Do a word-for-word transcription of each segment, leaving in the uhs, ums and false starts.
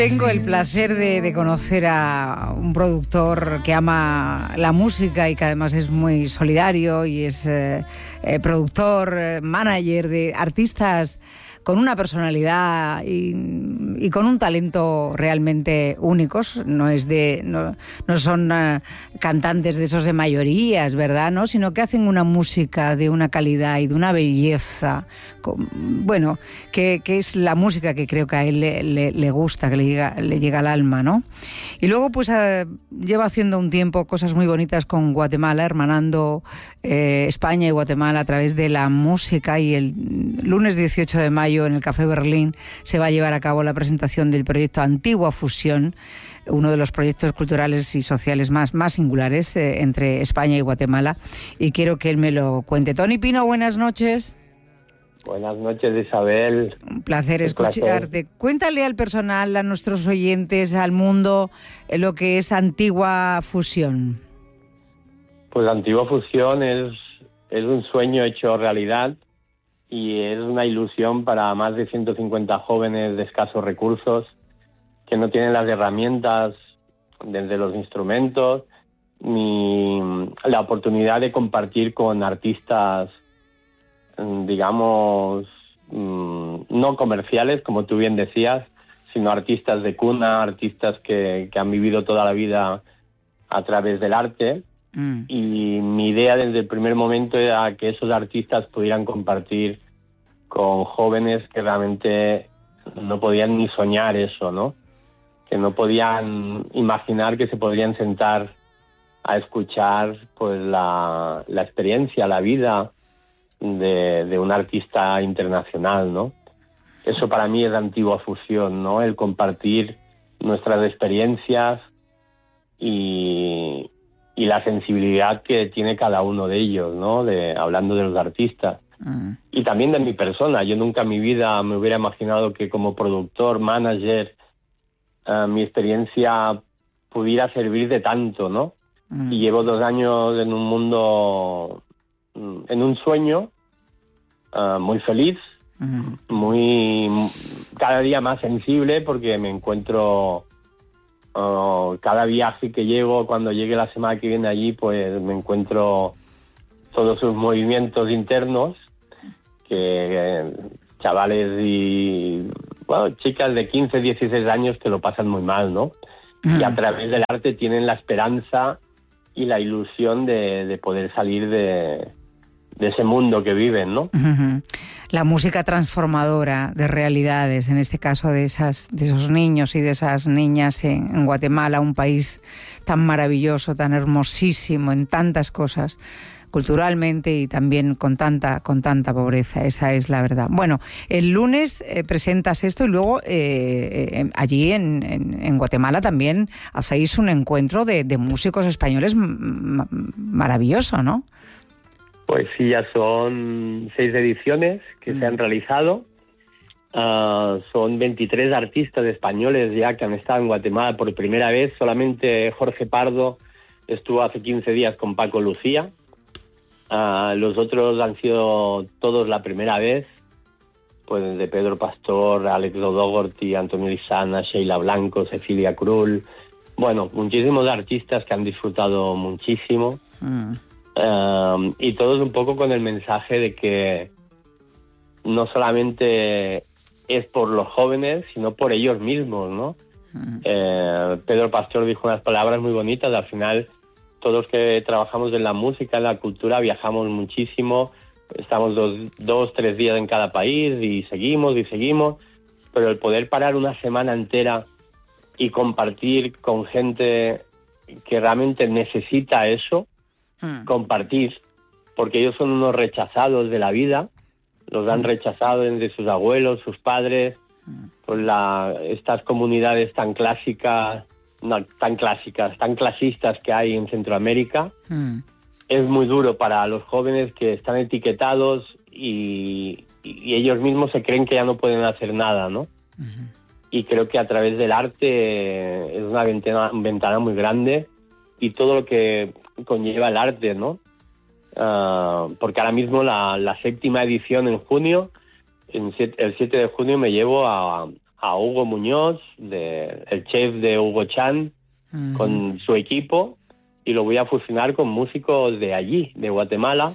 Tengo el placer de, de conocer a un productor que ama la música y que además es muy solidario y es eh, eh, productor, eh, manager de artistas con una personalidad y, y con un talento realmente únicos. No es de, no, no son uh, cantantes de esos de mayorías, ¿verdad? ¿No? Sino que hacen una música de una calidad y de una belleza. Con, bueno, que, que es la música que creo que a él le, le, le gusta, que le llega, le llega al alma, ¿no? Y luego pues uh, lleva haciendo un tiempo cosas muy bonitas con Guatemala, hermanando eh, España y Guatemala a través de la música, y el lunes dieciocho de mayo en el Café Berlín se va a llevar a cabo la presentación del proyecto Antigua Fusión, uno de los proyectos culturales y sociales más, más singulares eh, entre España y Guatemala, y quiero que él me lo cuente. Tony Pino, buenas noches. Buenas noches, Isabel. Un placer Un escucharte. placer. Cuéntale al personal, a nuestros oyentes, al mundo, eh, lo que es Antigua Fusión. Pues Antigua Fusión es, es un sueño hecho realidad y es una ilusión para más de ciento cincuenta jóvenes de escasos recursos que no tienen las herramientas, desde los instrumentos, ni la oportunidad de compartir con artistas, digamos, no comerciales, como tú bien decías, sino artistas de cuna, artistas que, que han vivido toda la vida a través del arte. Mm. Y mi idea desde el primer momento era que esos artistas pudieran compartir con jóvenes que realmente no podían ni soñar eso, ¿no? Que no podían imaginar que se podrían sentar a escuchar pues la, la experiencia, la vida de, de un artista internacional, ¿no? Eso para mí es Antigua Fusión, ¿no? El compartir nuestras experiencias y, y la sensibilidad que tiene cada uno de ellos, ¿no? De, hablando de los artistas. Mm. Y también de mi persona. Yo nunca en mi vida me hubiera imaginado que como productor, manager, uh, mi experiencia pudiera servir de tanto, ¿no? Mm. Y llevo dos años en un mundo, en un sueño, uh, muy feliz, mm. muy, cada día más sensible, porque me encuentro, uh, cada viaje que llevo, cuando llegue la semana que viene allí, pues me encuentro todos sus movimientos internos, que eh, chavales y, bueno, chicas de quince, dieciséis años que lo pasan muy mal, ¿no? Uh-huh. Y a través del arte tienen la esperanza y la ilusión de, de poder salir de, de ese mundo que viven, ¿no? Uh-huh. La música transformadora de realidades, en este caso de esas, de esos niños y de esas niñas en, en Guatemala, un país tan maravilloso, tan hermosísimo en tantas cosas, culturalmente, y también con tanta con tanta pobreza. Esa es la verdad. Bueno, el lunes eh, presentas esto y luego eh, eh, allí en, en, en Guatemala también hacéis un encuentro de, de músicos españoles m- maravilloso, ¿no? Pues sí, ya son seis ediciones que mm. se han realizado. Uh, son veintitrés artistas españoles ya que han estado en Guatemala por primera vez. Solamente Jorge Pardo estuvo hace quince días con Paco Lucía. Uh, los otros han sido todos la primera vez, pues de Pedro Pastor, Alex O'Dougherty, Antonio Lizana, Sheila Blanco, Cecilia Krull. Bueno, muchísimos artistas que han disfrutado muchísimo. Mm. Uh, y todos un poco con el mensaje de que no solamente es por los jóvenes, sino por ellos mismos, ¿no? Mm. Uh, Pedro Pastor dijo unas palabras muy bonitas. Al final, todos que trabajamos en la música, en la cultura, viajamos muchísimo, estamos dos, dos, tres días en cada país y seguimos y seguimos, pero el poder parar una semana entera y compartir con gente que realmente necesita eso, hmm. compartir, porque ellos son unos rechazados de la vida, los han rechazado desde sus abuelos, sus padres, hmm. por la, estas comunidades tan clásicas, no tan clásicas, tan clasistas que hay en Centroamérica. Mm. Es muy duro para los jóvenes que están etiquetados y, y ellos mismos se creen que ya no pueden hacer nada, ¿no? Uh-huh. Y creo que a través del arte es una ventana, ventana muy grande, y todo lo que conlleva el arte, ¿no? Uh, porque ahora mismo la, la séptima edición en junio, en siete, el siete de junio me llevo a, a Hugo Muñoz, de, el chef de Hugo Chan, uh-huh. con su equipo, y lo voy a fusionar con músicos de allí, de Guatemala.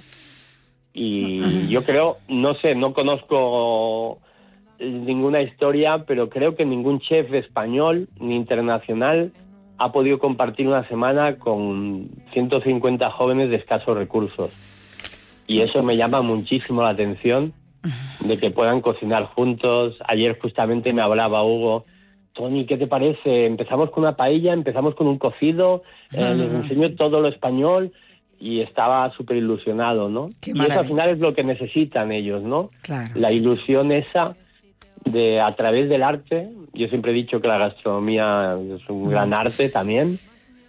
Y uh-huh. yo creo, no sé, no conozco ninguna historia, pero creo que ningún chef español ni internacional ha podido compartir una semana con ciento cincuenta jóvenes de escasos recursos. Y eso me llama muchísimo la atención, de que puedan cocinar juntos. Ayer justamente me hablaba Hugo: Tony, ¿qué te parece? Empezamos con una paella, empezamos con un cocido, eh, les enseño todo lo español, y estaba súper ilusionado, ¿no? Qué y eso al final es lo que necesitan ellos, ¿no? Claro. La ilusión esa de, a través del arte. Yo siempre he dicho que la gastronomía es un gran arte también.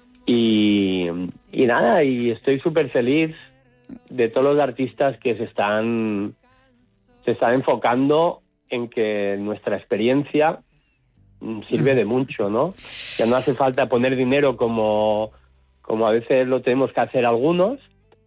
Y, y nada, y estoy súper feliz de todos los artistas que se están, se están enfocando en que nuestra experiencia sirve de mucho, ¿no? Ya no hace falta poner dinero como, como a veces lo tenemos que hacer algunos.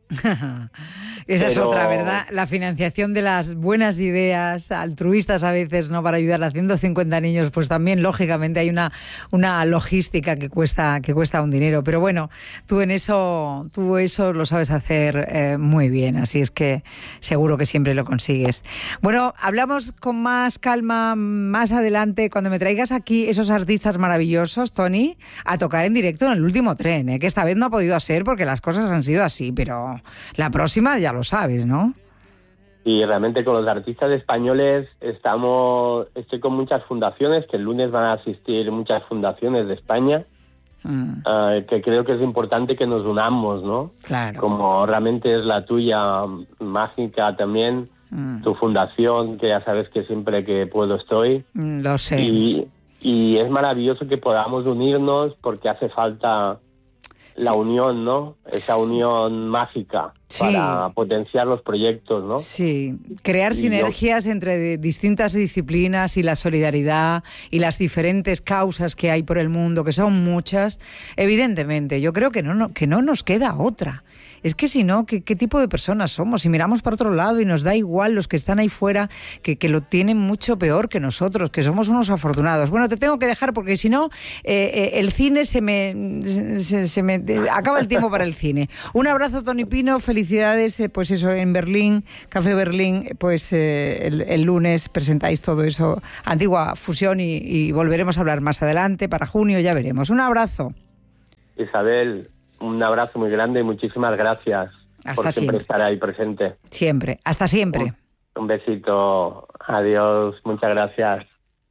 Esa pero... es otra, ¿verdad? La financiación de las buenas ideas altruistas a veces, ¿no? Para ayudar a ciento cincuenta niños, pues también, lógicamente, hay una, una logística que cuesta, que cuesta un dinero. Pero bueno, tú en eso, tú eso lo sabes hacer eh, muy bien, así es que seguro que siempre lo consigues. Bueno, hablamos con más calma más adelante, cuando me traigas aquí esos artistas maravillosos, Tony, a tocar en directo en el último tren, ¿eh? Que esta vez no ha podido ser porque las cosas han sido así, pero la próxima ya lo sabes, ¿no? Y realmente con los artistas españoles estamos, estoy con muchas fundaciones, que el lunes van a asistir muchas fundaciones de España, mm. uh, que creo que es importante que nos unamos, ¿no? Claro. Como realmente es la tuya, Mágica también, mm. tu fundación, que ya sabes que siempre que puedo estoy. Mm, lo sé. Y, y es maravilloso que podamos unirnos, porque hace falta la sí. unión, ¿no? Esa sí. unión mágica. Sí. Para potenciar los proyectos, ¿no? Sí, crear y sinergias yo... entre distintas disciplinas, y la solidaridad y las diferentes causas que hay por el mundo, que son muchas. Evidentemente, yo creo que no, no, que no nos queda otra. Es que si no, ¿qué, ¿qué tipo de personas somos? Si miramos para otro lado y nos da igual los que están ahí fuera, que, que lo tienen mucho peor que nosotros, que somos unos afortunados. Bueno, te tengo que dejar porque si no, eh, eh, el cine se me, se, se me... acaba el tiempo para el cine. Un abrazo, Tony Pino, felicidades, eh, pues eso, en Berlín, Café Berlín, pues eh, el, el lunes presentáis todo eso, Antigua Fusión, y, y volveremos a hablar más adelante, para junio ya veremos. Un abrazo. Isabel, un abrazo muy grande y muchísimas gracias Hasta por siempre, siempre estar ahí presente. Siempre, hasta siempre. Un, un besito, adiós, muchas gracias.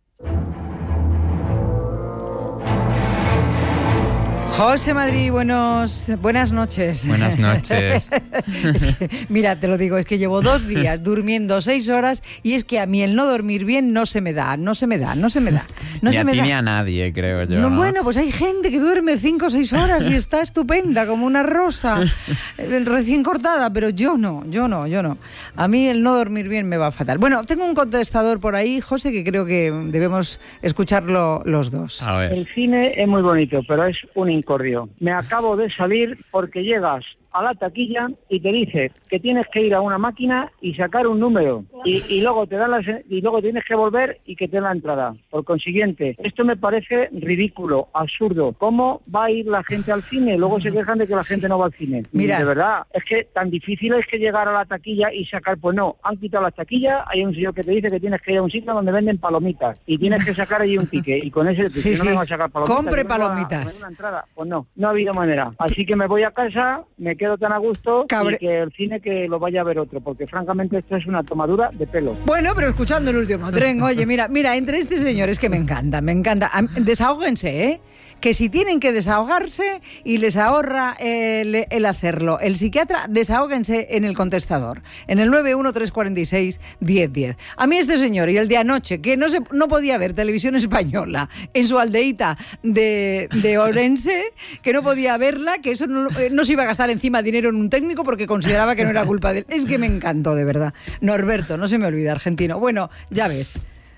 José Madrid, buenos, buenas noches. Buenas noches. Es que, mira, te lo digo, es que llevo dos días durmiendo seis horas y es que a mí el no dormir bien no se me da, no se me da, no se me da. No ni se a me ti da. Ni a nadie, creo yo. No, ¿no? Bueno, pues hay gente que duerme cinco o seis horas y está estupenda, como una rosa recién cortada, pero yo no, yo no, yo no. A mí el no dormir bien me va fatal. Bueno, tengo un contestador por ahí, José, que creo que debemos escucharlo los dos. A ver. El cine es muy bonito, pero es un incordio. Me acabo de salir porque llegas a la taquilla y te dice que tienes que ir a una máquina y sacar un número y, y luego te dan las, y luego tienes que volver y que te den la entrada. Por consiguiente, esto me parece ridículo, absurdo. ¿Cómo va a ir la gente al cine? Luego se quejan de que la gente no va al cine. Mira. De verdad, es que tan difícil es que llegar a la taquilla y sacar, pues no, han quitado la taquilla, hay un señor que te dice que tienes que ir a un sitio donde venden palomitas y tienes que sacar ahí un ticket y con ese ticket sí, no sí. me va a sacar palomitas. Compre no me va a- palomitas. me da una entrada. Pues no, no ha habido manera. Así que me voy a casa, me quedo tan a gusto Cabre- y que el cine que lo vaya a ver otro, porque francamente esto es una tomadura de pelo. Bueno, pero escuchando el último tren, oye, mira, mira, entre este señor es que me encanta, me encanta. Am- Desahóguense, ¿eh? Que si tienen que desahogarse y les ahorra el, el hacerlo el psiquiatra, desahóguense en el contestador, en el nueve uno tres cuatro seis, diez diez. A mí este señor y el de anoche, que no se, no podía ver televisión española en su aldeíta de, de Orense, que no podía verla, que eso no, eh, no se iba a gastar encima dinero en un técnico porque consideraba que no era culpa de él. Es que me encantó, de verdad. Norberto, no se me olvida, argentino. Bueno, ya ves.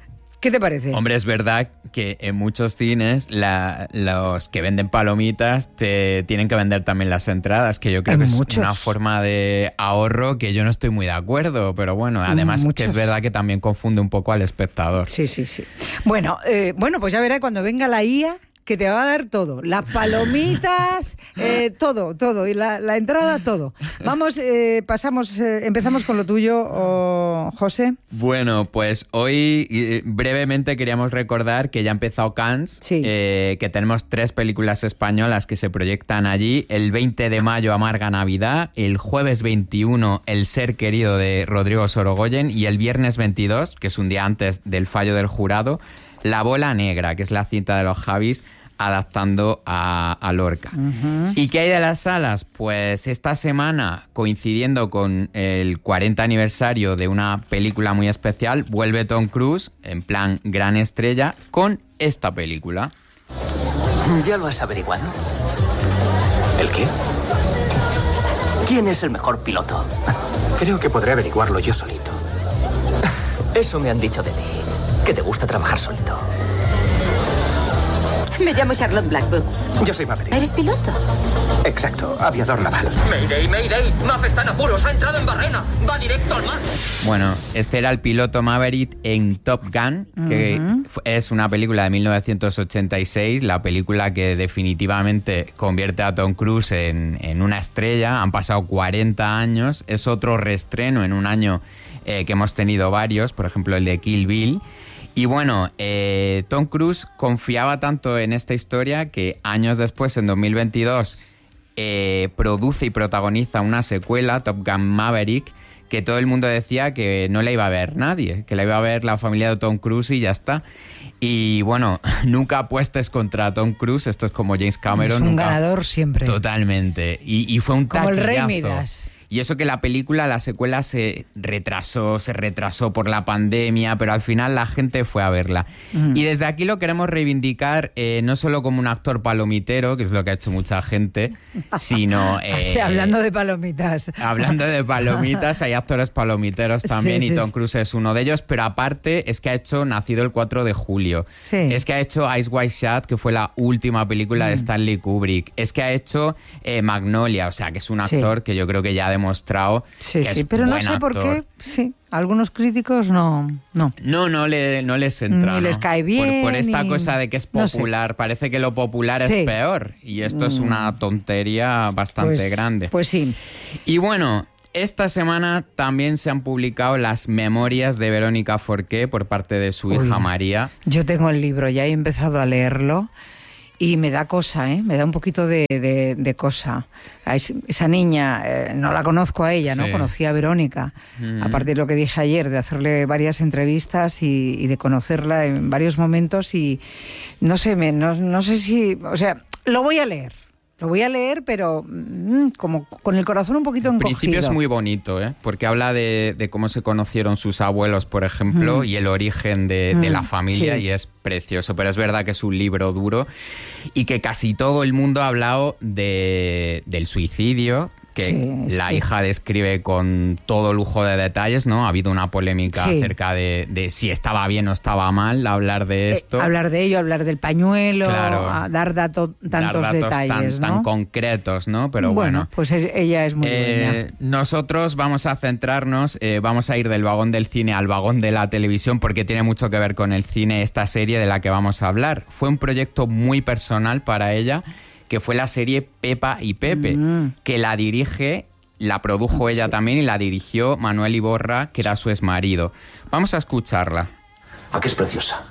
¿Qué te parece? Hombre, es verdad que en muchos cines la, los que venden palomitas te tienen que vender también las entradas, que yo creo En que es muchos. una forma de ahorro que yo no estoy muy de acuerdo, pero bueno, además Muchos. que es verdad que también confunde un poco al espectador. Sí, sí, sí. Bueno, eh, bueno, pues ya verás cuando venga la I A que te va a dar todo. Las palomitas, eh, todo, todo. Y la, la entrada, todo. Vamos, eh, pasamos, eh, empezamos con lo tuyo, oh, José. Bueno, pues hoy eh, brevemente queríamos recordar que ya ha empezado Cannes, Sí. eh, que tenemos tres películas españolas que se proyectan allí. El veinte de mayo, Amarga Navidad, el jueves veintiuno, El ser querido de Rodrigo Sorogoyen, y el viernes veintidós, que es un día antes del fallo del jurado, La bola negra, que es la cinta de los Javis adaptando a, a Lorca. Uh-huh. ¿Y qué hay de las salas? Pues esta semana, coincidiendo con el cuarenta aniversario de una película muy especial, vuelve Tom Cruise, en plan gran estrella, con esta película. ¿Ya lo has averiguado? ¿El qué? ¿Quién es el mejor piloto? Creo que podré averiguarlo yo solito. Eso me han dicho de ti, que te gusta trabajar solito. Me llamo Charlotte Blackwood. Yo soy Maverick. ¿Eres piloto? Exacto, aviador naval. Mayday, Mayday, Maf está en apuros, ha entrado en barrena, va directo al mar. Bueno, este era el piloto Maverick en Top Gun, que Uh-huh. es una película de mil novecientos ochenta y seis, la película que definitivamente convierte a Tom Cruise en, en una estrella. Han pasado cuarenta años, es otro reestreno en un año eh, que hemos tenido varios, por ejemplo el de Kill Bill. Y bueno, eh, Tom Cruise confiaba tanto en esta historia que años después, en dos mil veintidós, eh, produce y protagoniza una secuela, Top Gun Maverick, que todo el mundo decía que no la iba a ver nadie, que la iba a ver la familia de Tom Cruise y ya está. Y bueno, nunca apuestes contra Tom Cruise, esto es como James Cameron. Es un nunca... ganador siempre. Totalmente. Y, y fue un Como el Rey taquillazo. Midas. Y eso que la película, la secuela se retrasó, se retrasó por la pandemia, pero al final la gente fue a verla. Mm. Y desde aquí lo queremos reivindicar eh, no solo como un actor palomitero, que es lo que ha hecho mucha gente, sino... Eh, sí, hablando de palomitas. Hablando de palomitas, hay actores palomiteros también, sí, sí, y Tom Cruise es uno de ellos, pero aparte es que ha hecho Nacido el cuatro de julio. Sí. Es que ha hecho Eyes Wide Shut, que fue la última película mm. de Stanley Kubrick. Es que ha hecho eh, Magnolia, o sea, que es un actor sí. que yo creo que ya ha demostrado sí, que sí, es pero no buen sé actor. por qué, sí, algunos críticos no, no. No, no, le, no les entra. Ni les ¿no? cae bien. Por, por esta ni... cosa de que es popular, no sé. Parece que lo popular sí. es peor, y esto mm. es una tontería bastante pues, grande. Pues sí. Y bueno, esta semana también se han publicado las memorias de Verónica Forqué por parte de su Uy, hija María. Yo tengo el libro, ya he empezado a leerlo. Y me da cosa, ¿eh? Me da un poquito de, de, de cosa. A esa niña, eh, no la conozco a ella, ¿no? Sí. Conocí a Verónica. Mm. A partir de lo que dije ayer, de hacerle varias entrevistas y, y de conocerla en varios momentos. Y no sé, me, no, no sé si... O sea, lo voy a leer. Lo voy a leer, pero mmm, como con el corazón un poquito encogido. El principio es muy bonito, ¿eh? Porque habla de, de cómo se conocieron sus abuelos, por ejemplo, mm. y el origen de, de mm, la familia, sí. y es precioso. Pero es verdad que es un libro duro y que casi todo el mundo ha hablado de, del suicidio, que sí, la sí. hija describe con todo lujo de detalles, ¿no? Ha habido una polémica sí. acerca de, de si estaba bien o estaba mal hablar de esto. Eh, hablar de ello, hablar del pañuelo, claro. a dar dato, tantos dar datos detalles, tan, ¿no? tan concretos, ¿no? Pero bueno. Bueno, pues es, ella es muy eh, buena. Nosotros vamos a centrarnos, eh, vamos a ir del vagón del cine al vagón de la televisión, porque tiene mucho que ver con el cine esta serie de la que vamos a hablar. Fue un proyecto muy personal para ella, que fue la serie Pepa y Pepe, mm. que la dirige, la produjo ella también y la dirigió Manuel Iborra, que era su exmarido. Vamos a escucharla. ¿A qué es preciosa?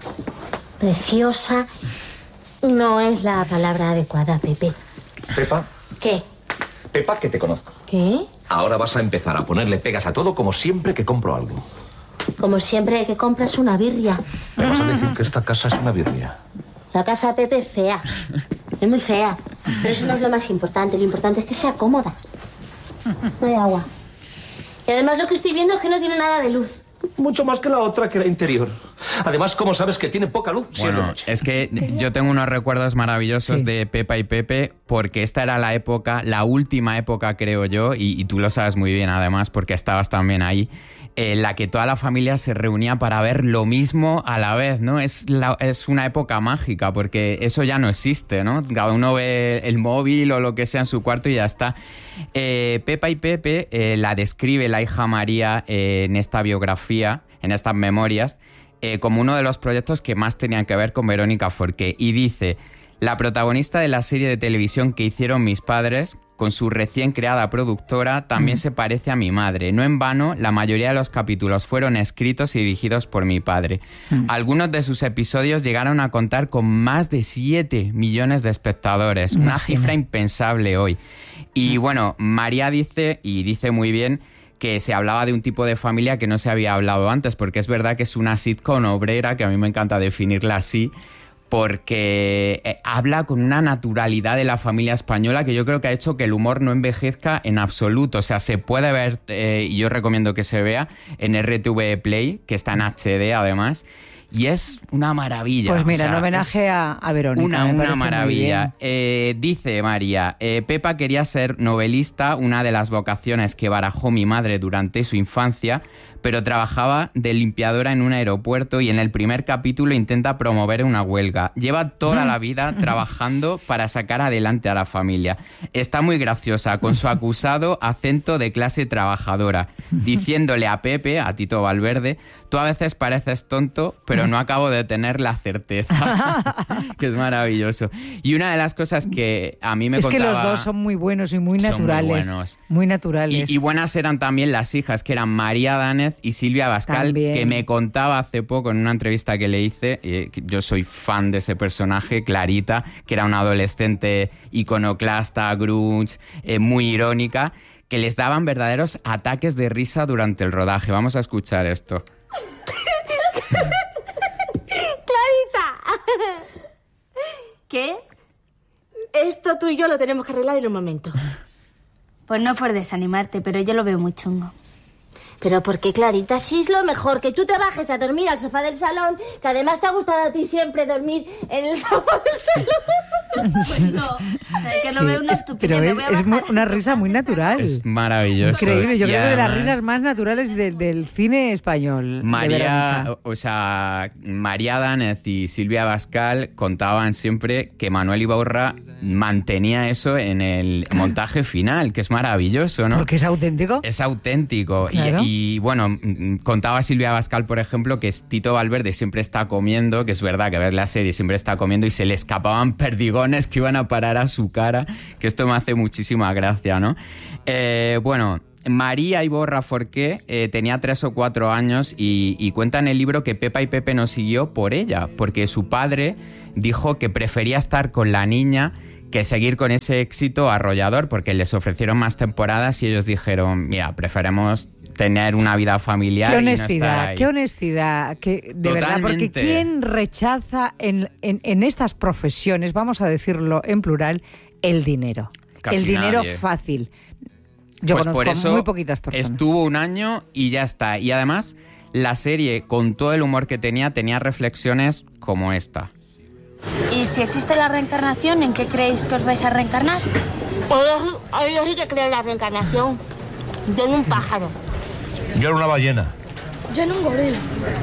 Preciosa no es la palabra adecuada, Pepe. ¿Pepa? ¿Qué? Pepa, que te conozco. ¿Qué? Ahora vas a empezar a ponerle pegas a todo como siempre que compro algo. Como siempre que compras una birria. ¿Me vas a decir que esta casa es una birria? La casa de Pepe es fea. Es muy fea. Pero eso no es lo más importante. Lo importante es que sea cómoda. No hay agua. Y además lo que estoy viendo es que no tiene nada de luz. Mucho más que la otra, que era interior. Además, ¿cómo sabes que tiene poca luz? Bueno, es que yo tengo unos recuerdos maravillosos sí. de Pepa y Pepe, porque esta era la época, la última época, creo yo, y, y tú lo sabes muy bien además, porque estabas también ahí, en la que toda la familia se reunía para ver lo mismo a la vez, ¿no? Es, la, es una época mágica, porque eso ya no existe, ¿no? Cada uno ve el móvil o lo que sea en su cuarto y ya está. Eh, Pepa y Pepe eh, la describe la hija María eh, en esta biografía, en estas memorias, eh, como uno de los proyectos que más tenían que ver con Verónica Forqué. Y dice: la protagonista de la serie de televisión que hicieron mis padres, con su recién creada productora, también mm. se parece a mi madre. No en vano, la mayoría de los capítulos fueron escritos y dirigidos por mi padre. Mm. Algunos de sus episodios llegaron a contar con más de siete millones de espectadores. Imagina. Una cifra impensable hoy. Y bueno, María dice, y dice muy bien, que se hablaba de un tipo de familia que no se había hablado antes, porque es verdad que es una sitcom obrera, que a mí me encanta definirla así, porque eh, habla con una naturalidad de la familia española que yo creo que ha hecho que el humor no envejezca en absoluto. O sea, se puede ver, eh, y yo recomiendo que se vea, en R T V Play, que está en H D además, y es una maravilla. Pues mira, o sea, en homenaje a, a Verónica. Una, una maravilla. Eh, dice María, eh, Pepa quería ser novelista, una de las vocaciones que barajó mi madre durante su infancia, pero trabajaba de limpiadora en un aeropuerto y en el primer capítulo intenta promover una huelga. Lleva toda la vida trabajando para sacar adelante a la familia. Está muy graciosa, con su acusado acento de clase trabajadora, diciéndole a Pepe, a Tito Valverde: tú a veces pareces tonto, pero no acabo de tener la certeza. Que es maravilloso. Y una de las cosas que a mí me es contaba... Es que los dos son muy buenos y muy naturales. Son muy buenos. Muy naturales. Y, y buenas eran también las hijas, que eran María Dánez y Silvia Abascal, también. Que me contaba hace poco en una entrevista que le hice, eh, que yo soy fan de ese personaje, Clarita, que era una adolescente iconoclasta, grunge, eh, muy irónica, que les daban verdaderos ataques de risa durante el rodaje. Vamos a escuchar esto. ¡Clarita! ¿Qué? Esto tú y yo lo tenemos que arreglar en un momento. Pues no por desanimarte, pero yo lo veo muy chungo. Pero ¿por qué, Clarita? Si es lo mejor, que tú te bajes a dormir al sofá del salón, que además te ha gustado a ti siempre dormir en el sofá del salón. Pues no, o sea, que no sí, veo una estupidez. Pero es, es muy, una risa muy natural. Es maravilloso. Increíble, yo y creo además, que de las risas más naturales de, del cine español. María, o sea, María Dánez y Silvia Abascal contaban siempre que Manuel Iborra mantenía eso en el claro. montaje final, que es maravilloso, ¿no? Porque es auténtico. Es auténtico. Claro. Y, y bueno, contaba Silvia Abascal, por ejemplo, que Tito Valverde siempre está comiendo, que es verdad que ves la serie, siempre está comiendo y se le escapaban perdigones que iban a parar a su cara, que esto me hace muchísima gracia, ¿no? Eh, bueno... María Iborra Forqué eh, tenía tres o cuatro años y, y cuenta en el libro que Pepa y Pepe no siguió por ella, porque su padre dijo que prefería estar con la niña que seguir con ese éxito arrollador, porque les ofrecieron más temporadas y ellos dijeron, mira, preferimos tener una vida familiar. Qué honestidad, y no estar ahí. Qué honestidad, que, de Totalmente. Verdad, porque ¿quién rechaza en, en, en estas profesiones, vamos a decirlo en plural, el dinero? Casi el dinero nadie. Fácil. Yo pues conozco por eso muy poquitas personas. Estuvo un año y ya está. Y además, la serie, con todo el humor que tenía, tenía reflexiones como esta. ¿Y si existe la reencarnación, en qué creéis que os vais a reencarnar? Yo, yo sí que creo en la reencarnación. Yo en un pájaro. Yo en una ballena. Yo en un gorila.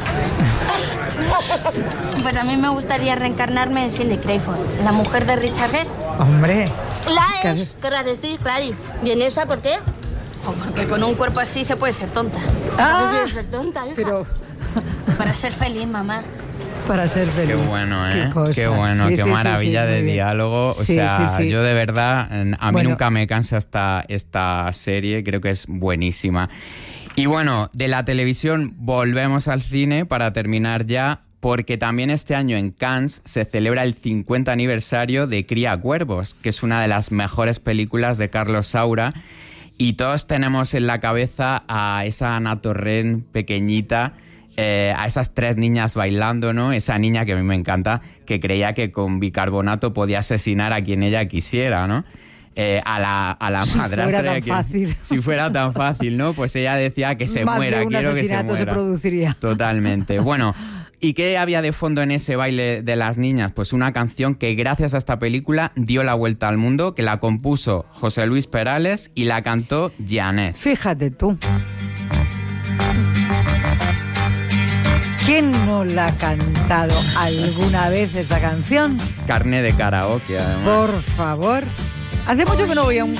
Pues a mí me gustaría reencarnarme en Cindy Crawford, la mujer de Richard Gere. Hombre. La es, querrás decir, Clary. ¿Y en esa por qué? O porque con un cuerpo así se puede ser tonta. Ah, no puedes ser tonta, hija. Pero... Para ser feliz, mamá. Para ser feliz. Qué bueno, ¿eh? Qué, cosa. Qué bueno, sí, qué sí, maravilla sí, sí, de diálogo. O sí, sea, sí, sí. yo de verdad, a mí bueno. nunca me cansa esta, esta serie, creo que es buenísima. Y bueno, de la televisión volvemos al cine para terminar ya, porque también este año en Cannes se celebra el cincuenta aniversario de Cría Cuervos, que es una de las mejores películas de Carlos Saura, y todos tenemos en la cabeza a esa Ana Torrent pequeñita, eh, a esas tres niñas bailando, ¿no? Esa niña que a mí me encanta, que creía que con bicarbonato podía asesinar a quien ella quisiera, ¿no? Eh, a la, a la si madrastra. Fuera tan que, fácil. Si fuera tan fácil, ¿no? Pues ella decía que se Más muera, de un quiero que se asesinato muera. se produciría. Totalmente. Bueno, ¿y qué había de fondo en ese baile de las niñas? Pues una canción que gracias a esta película dio la vuelta al mundo, que la compuso José Luis Perales y la cantó Janet. Fíjate tú. ¿Quién no la ha cantado alguna vez esta canción? Carne de karaoke, además. Por favor. Hace mucho que no voy a un